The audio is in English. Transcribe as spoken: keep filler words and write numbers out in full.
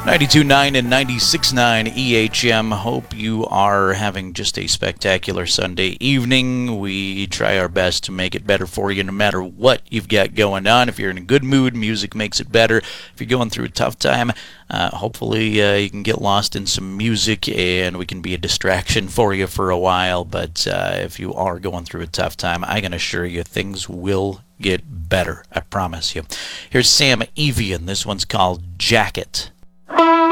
ninety-two point nine and ninety-six point nine E H M. Hope you are having just a spectacular Sunday evening. We try our best to make it better for you no matter what you've got going on. If you're in a good mood, music makes it better. If you're going through a tough time, uh, hopefully uh, you can get lost in some music and we can be a distraction for you for a while. But uh, if you are going through a tough time, I can assure you things will get better. I promise you. Here's Sam Evian. This one's called Jacket.